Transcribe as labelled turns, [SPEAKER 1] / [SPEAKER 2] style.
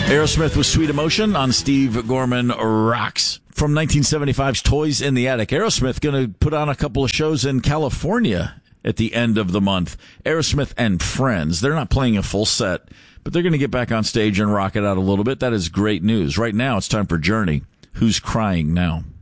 [SPEAKER 1] Aerosmith with Sweet Emotion on Steve Gorman Rocks. From 1975's Toys in the Attic, Aerosmith going to put on a couple of shows in California at the end of the month. Aerosmith and Friends. They're not playing a full set, but they're going to get back on stage and rock it out a little bit. That is great news. Right now, it's time for Journey. Who's Crying Now?